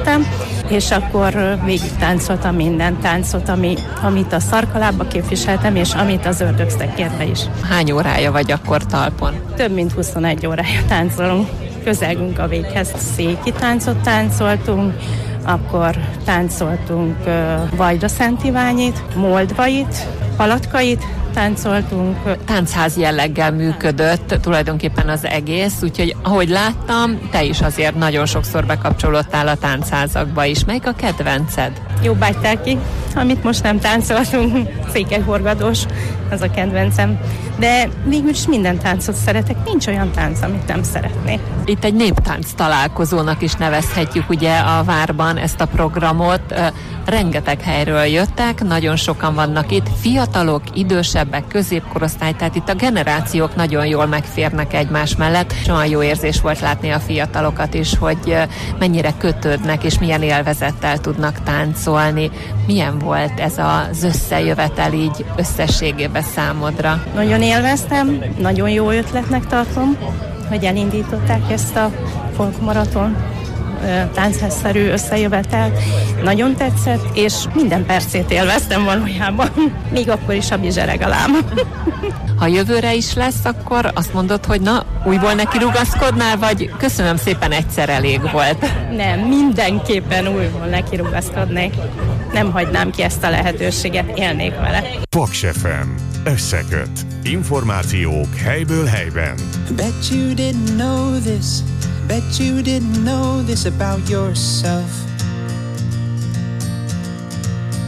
képviseltem, és akkor végig táncoltam minden táncot, amit a szarkalábba képviseltem, és amit az ördögszekérbe is. Hány órája vagy akkor talpon? Több mint 21 órája táncolunk. Közelgünk a véghez. Széki táncot táncoltunk, akkor táncoltunk Vajdra Szent Iványit, Moldvait, Palatkait táncoltunk. Táncház jelleggel működött tulajdonképpen az egész, úgyhogy ahogy láttam, te is azért nagyon sokszor bekapcsolódtál a táncházakba is. Melyik a kedvenced? Jobbágytelki, amit most nem táncoltunk, székelyforgadós, az a kedvencem. De mégis minden táncot szeretek, nincs olyan tánc, amit nem szeretnék. Itt egy néptánc találkozónak is nevezhetjük ugye a várban ezt a programot. Rengeteg helyről jöttek, nagyon sokan vannak itt, fiatalok, idősebbek, középkorosztály, tehát itt a generációk nagyon jól megférnek egymás mellett. És olyan jó érzés volt látni a fiatalokat is, hogy mennyire kötődnek és milyen élvezettel tudnak táncolni. Milyen volt ez az összejövetel így összességében számodra? Nagyon élveztem, nagyon jó ötletnek tartom, hogy elindították ezt a folkmaraton táncházszerű összejövetelt. Nagyon tetszett, és minden percét élveztem valójában. Még akkor is a bizsereg a láma. Ha jövőre is lesz, akkor azt mondod, hogy na, újból neki rugaszkodnál, vagy köszönöm szépen, egyszer elég volt? Nem, mindenképpen újból neki rugaszkodnék. Nem hagynám ki ezt a lehetőséget, élnék vele. Paks FM. Összeköt. Információk helyből helyben. Bet you didn't know this. Bet you didn't know this about yourself.